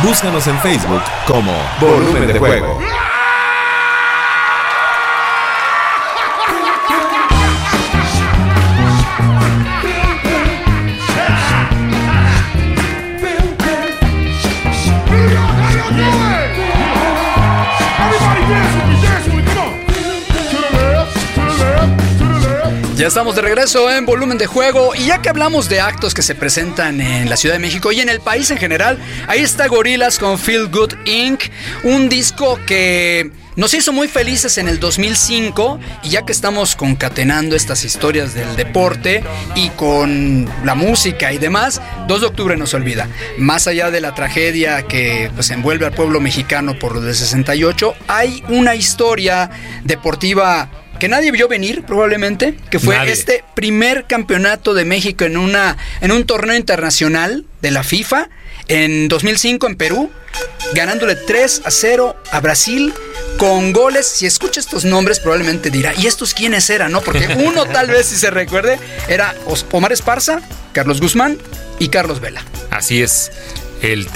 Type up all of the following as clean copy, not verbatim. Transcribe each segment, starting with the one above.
Búscanos en Facebook como Volumen de Juego. Ya estamos de regreso en Volumen de Juego, y ya que hablamos de actos que se presentan en la Ciudad de México y en el país en general, ahí está Gorillaz con Feel Good Inc., un disco que nos hizo muy felices en el 2005, y ya que estamos concatenando estas historias del deporte y con la música y demás, 2 de octubre no se olvida. Más allá de la tragedia que pues envuelve al pueblo mexicano por lo del 68, hay una historia deportiva que nadie vio venir, probablemente, que fue este primer campeonato de México en un torneo internacional de la FIFA en 2005 en Perú, ganándole 3-0 a Brasil con goles. Si escucha estos nombres probablemente dirá, ¿y estos quiénes eran? ¿No? Porque uno tal vez, si se recuerde, era Omar Esparza, Carlos Guzmán y Carlos Vela. Así es. El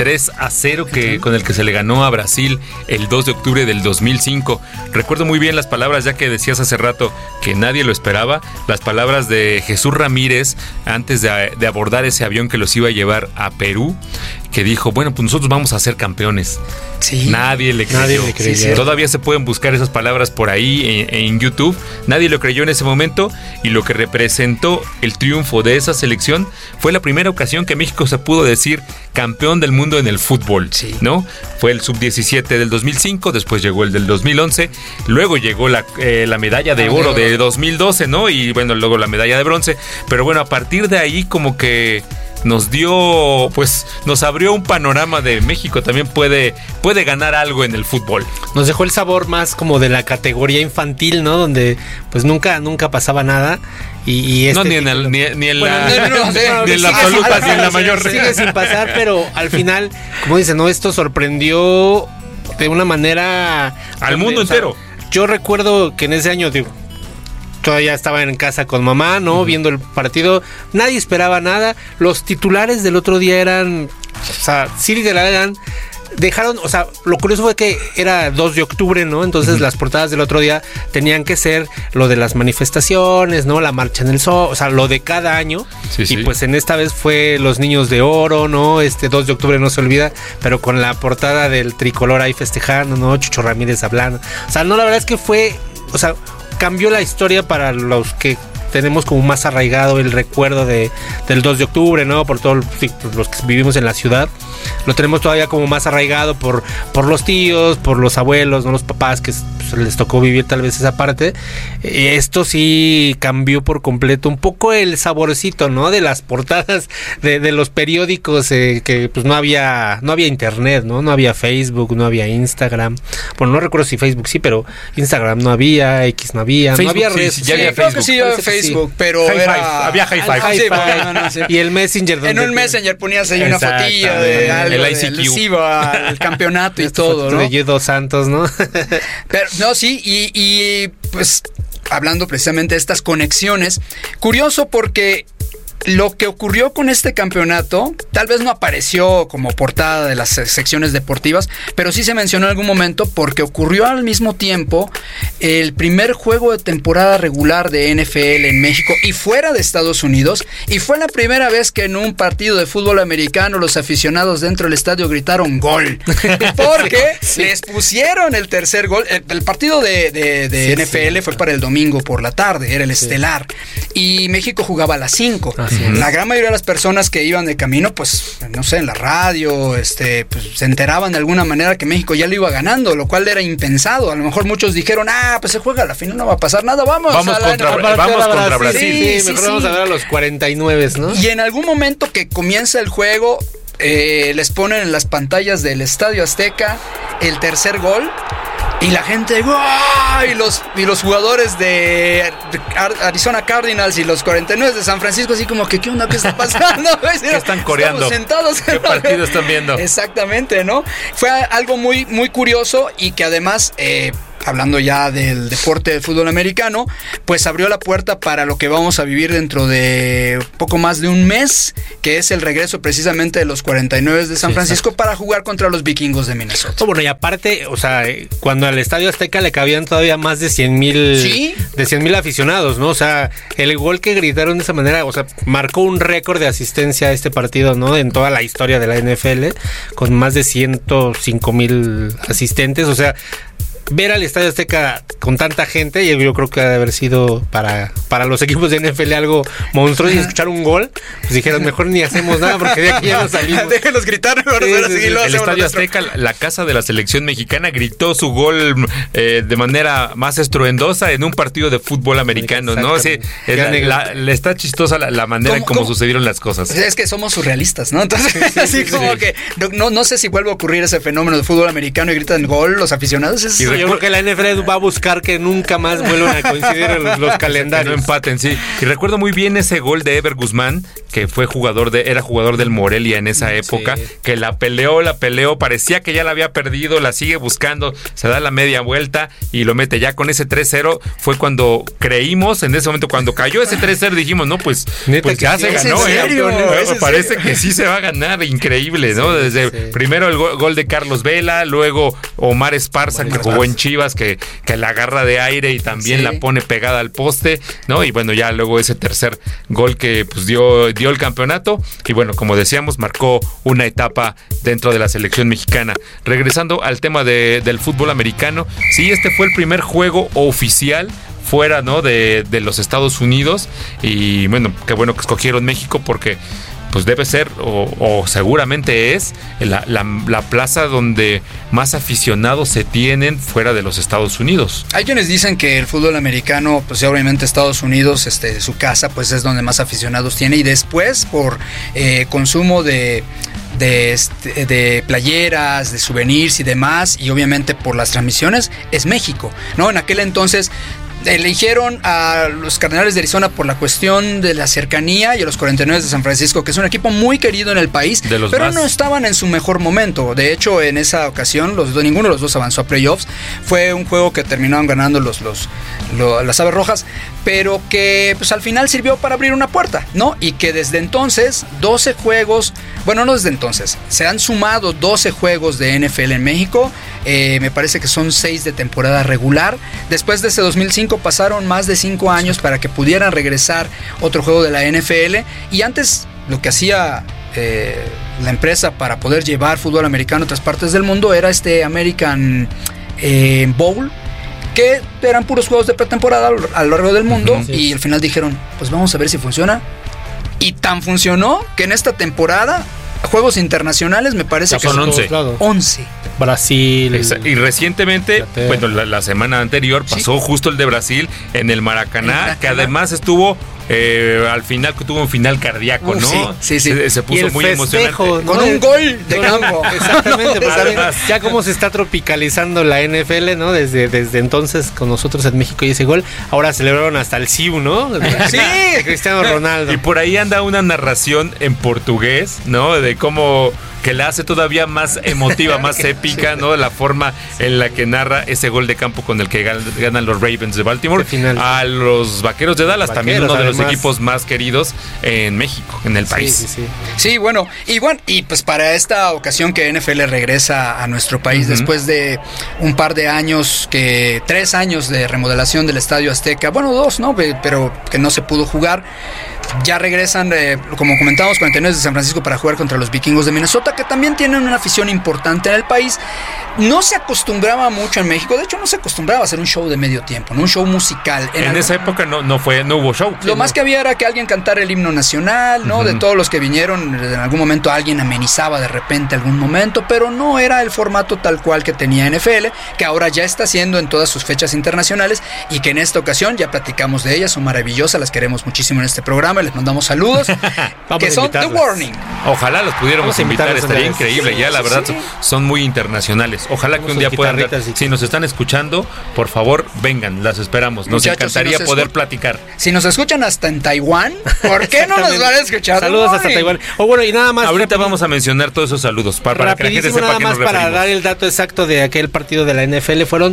3-0 con el que se le ganó a Brasil el 2 de octubre del 2005. Recuerdo muy bien las palabras, ya que decías hace rato que nadie lo esperaba, las palabras de Jesús Ramírez antes de abordar ese avión que los iba a llevar a Perú, que dijo, bueno, pues nosotros vamos a ser campeones. Sí. Nadie le creyó. Sí, todavía se pueden buscar esas palabras por ahí en YouTube. Nadie lo creyó en ese momento, y lo que representó el triunfo de esa selección fue la primera ocasión que México se pudo decir campeón del mundo en el fútbol, ¿no? Fue el sub-17 del 2005, después llegó el del 2011, luego llegó la medalla de oro de 2012, ¿no? Y bueno, luego la medalla de bronce. Pero bueno, a partir de ahí como que nos dio, pues nos abrió un panorama de México también puede ganar algo en el fútbol. Nos dejó el sabor más como de la categoría infantil, ¿no? Donde pues nunca pasaba nada. Y no, ni en la absoluta, ni en la mayor. Sigue sin pasar, pero al final, como dicen, ¿no? Esto sorprendió de una manera al mundo entero. Yo recuerdo que en ese año, todavía estaba en casa con mamá, ¿no? Viendo el partido. Nadie esperaba nada. Los titulares del otro día eran, o sea, Ciri de la dejaron, o sea, lo curioso fue que era 2 de octubre, ¿no? Entonces las portadas del otro día tenían que ser lo de las manifestaciones, ¿no? La marcha en el sol, o sea, lo de cada año. Y pues en esta vez fue los niños de oro, ¿no? 2 de octubre no se olvida, pero con la portada del tricolor ahí festejando, ¿no? Chucho Ramírez hablando. O sea, no, la verdad es que fue, o sea, cambió la historia para los que tenemos como más arraigado el recuerdo del 2 de octubre, ¿no? Por todos los que vivimos en la ciudad. Lo tenemos todavía como más arraigado por los tíos, por los abuelos, ¿no? Los papás que pues, les tocó vivir tal vez esa parte. Esto sí cambió por completo un poco el saborcito, ¿no? De las portadas de los periódicos, que pues no había internet, ¿no? No había Facebook, no había Instagram. Bueno, no recuerdo si Facebook sí, pero Instagram no había, X no había, Facebook, no había redes. Sí, ya había Facebook. Creo que sí había Facebook, pero había Hi-Fi. Y el Messenger. En un Messenger ponías ahí una fotilla de algo, el ICQ, el campeonato y todo, ¿no? De Yedo Santos, ¿no? Pero no, sí, y pues hablando precisamente de estas conexiones, curioso porque lo que ocurrió con este campeonato tal vez no apareció como portada de las secciones deportivas, pero sí se mencionó en algún momento porque ocurrió al mismo tiempo el primer juego de temporada regular de NFL en México y fuera de Estados Unidos, y fue la primera vez que en un partido de fútbol americano los aficionados dentro del estadio gritaron gol, porque les pusieron el tercer gol. El partido de NFL fue para el domingo por la tarde, era el estelar, y México jugaba a las 5. La gran mayoría de las personas que iban de camino, pues, no sé, en la radio, pues, se enteraban de alguna manera que México ya lo iba ganando, lo cual era impensado. A lo mejor muchos dijeron, pues se juega, a la final no va a pasar nada, vamos contra Brasil. Mejor vamos a ver a los 49, ¿no? Y en algún momento que comienza el juego, les ponen en las pantallas del Estadio Azteca el tercer gol. Y la gente, ¡wow! Y los jugadores de Arizona Cardinals y los 49 de San Francisco, así como que, ¿qué onda? ¿Qué está pasando? ¿Qué están coreando? Estamos sentados. ¿Qué partido están viendo? Exactamente, ¿no? Fue algo muy, muy curioso y que además hablando ya del deporte del fútbol americano, pues abrió la puerta para lo que vamos a vivir dentro de poco más de un mes, que es el regreso precisamente de los 49 de San Francisco para jugar contra los Vikingos de Minnesota. Bueno, y aparte, o sea, cuando al Estadio Azteca le cabían todavía más de 100,000 aficionados, ¿no? O sea, el gol que gritaron de esa manera, o sea, marcó un récord de asistencia a este partido, ¿no? En toda la historia de la NFL, con más de 105,000 asistentes, o sea, ver al Estadio Azteca con tanta gente, yo creo que ha de haber sido para los equipos de NFL algo monstruoso, y escuchar un gol, pues dijeron, mejor ni hacemos nada porque de aquí ya no salimos. Déjenos gritar, mejor el Estadio Azteca, la casa de la selección mexicana, gritó su gol de manera más estruendosa en un partido de fútbol americano, ¿no? Sí, está chistosa la manera en cómo sucedieron las cosas. Es que somos surrealistas, ¿no? Entonces, así como que no sé si vuelve a ocurrir ese fenómeno de fútbol americano y gritan gol los aficionados. Yo creo que la NFL va a buscar que nunca más vuelvan a coincidir en los calendarios. Que no empaten, sí. Y recuerdo muy bien ese gol de Ever Guzmán, que fue era jugador del Morelia en esa época, que la peleó, parecía que ya la había perdido, la sigue buscando, se da la media vuelta y lo mete. Ya con ese 3-0 fue cuando creímos, en ese momento, cuando cayó ese 3-0, dijimos, no, pues ya se ganó, parece que sí se va a ganar, increíble, ¿no? Desde primero el gol de Carlos Vela, luego Omar Esparza, que jugó en Chivas, que la agarra de aire y también la pone pegada al poste, ¿no? Y bueno, ya luego ese tercer gol que pues dio el campeonato y bueno, como decíamos, marcó una etapa dentro de la selección mexicana. Regresando al tema del fútbol americano, sí, este fue el primer juego oficial fuera, ¿no? de los Estados Unidos y bueno, qué bueno que escogieron México porque pues debe ser o seguramente es la plaza donde más aficionados se tienen fuera de los Estados Unidos. Hay quienes dicen que el fútbol americano, pues obviamente Estados Unidos, su casa, pues es donde más aficionados tiene y después por consumo de playeras, de souvenirs y demás, y obviamente por las transmisiones, es México, ¿no? En aquel entonces eligieron a los Cardenales de Arizona por la cuestión de la cercanía y a los 49 de San Francisco, que es un equipo muy querido en el país, pero no estaban en su mejor momento. De hecho, en esa ocasión, ninguno de los dos avanzó a playoffs. Fue un juego que terminaron ganando las Aves Rojas, pero que pues al final sirvió para abrir una puerta, ¿no? Y que desde entonces, 12 juegos, bueno, no desde entonces, se han sumado 12 juegos de NFL en México. Me parece que son 6 de temporada regular. Después de ese 2005 pasaron más de 5 años para que pudieran regresar otro juego de la NFL. Y antes lo que hacía la empresa para poder llevar fútbol americano a otras partes del mundo era American Bowl, que eran puros juegos de pretemporada a lo largo del mundo. Y al final dijeron, pues vamos a ver si funciona. Y tan funcionó que en esta temporada juegos internacionales me parece que son 11. Brasil. Y recientemente, bueno, la semana anterior pasó justo el de Brasil en el Maracaná, que además estuvo al final, que tuvo un final cardíaco, ¿no? Sí. Se puso muy emocionante. ¿no? Con un gol de campo. Exactamente, pues ya como se está tropicalizando la NFL, ¿no? Desde entonces con nosotros en México y ese gol, ahora celebraron hasta el CIU, ¿no? Sí, de Cristiano Ronaldo. Y por ahí anda una narración en portugués, ¿no? De cómo que la hace todavía más emotiva, más épica, ¿no? La forma en la que narra ese gol de campo con el que ganan los Ravens de Baltimore a los Vaqueros de Dallas, también uno de los equipos más queridos en México, en el país. Sí, bueno, y pues para esta ocasión que NFL regresa a nuestro país después de un par de años, 3 años de remodelación del Estadio Azteca, bueno, 2, ¿no? Pero que no se pudo jugar. Ya regresan, como comentamos, 49 de San Francisco para jugar contra los Vikingos de Minnesota, que también tienen una afición importante en el país. No se acostumbraba mucho en México, de hecho no se acostumbraba a hacer un show de medio tiempo, ¿no? Un show musical. En esa época no hubo show. Lo más que había era que alguien cantara el himno nacional, ¿no? De todos los que vinieron, en algún momento alguien amenizaba de repente algún momento, pero no era el formato tal cual que tenía NFL, que ahora ya está haciendo en todas sus fechas internacionales y que en esta ocasión ya platicamos de ellas, son maravillosas, las queremos muchísimo en este programa. nombre les mandamos saludos, que son The Warning. Ojalá los pudiéramos invitar, estaría increíble. Ya la verdad sí. Son muy internacionales. Ojalá que un día puedan dar. Si nos están escuchando, por favor, vengan, las esperamos. Nos encantaría poder platicar. Si nos escuchan hasta en Taiwán, ¿por qué no nos van a escuchar? Saludos hasta Taiwán. Bueno, y nada más. Ahorita vamos a mencionar todos esos saludos para que la gente sepa nada que más nos referimos. Para dar el dato exacto de aquel partido de la NFL, fueron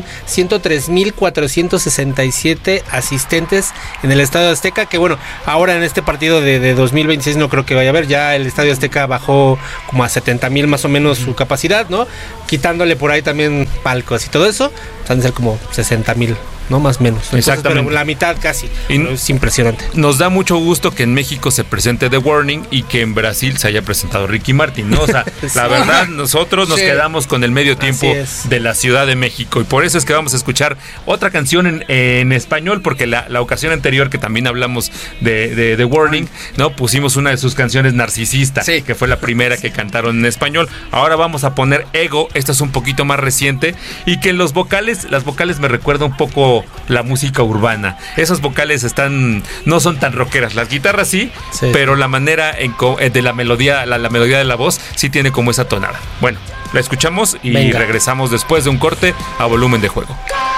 103,467 asistentes en el Estadio Azteca, que bueno, ahora en este partido de 2026 no creo que vaya a haber, ya el Estadio Azteca bajó como a 70,000 más o menos su capacidad, ¿no? Quitándole por ahí también palcos y todo eso, van a ser como 60,000. No, más o menos. Entonces, exactamente. Pero la mitad casi. Es impresionante. Nos da mucho gusto que en México se presente The Warning y que en Brasil se haya presentado Ricky Martin, ¿no? O sea, la verdad, nosotros nos quedamos con el medio tiempo de la Ciudad de México. Y por eso es que vamos a escuchar otra canción en español, porque la ocasión anterior que también hablamos de The Warning, ¿no? Pusimos una de sus canciones, Narcisista, que fue la primera que cantaron en español. Ahora vamos a poner Ego, esta es un poquito más reciente, y que en las vocales me recuerda un poco la música urbana. Esas vocales no son tan rockeras. Las guitarras sí. Pero la manera de la melodía, la melodía de la voz sí tiene como esa tonada. Bueno, la escuchamos y regresamos después de un corte a Volumen de Juego.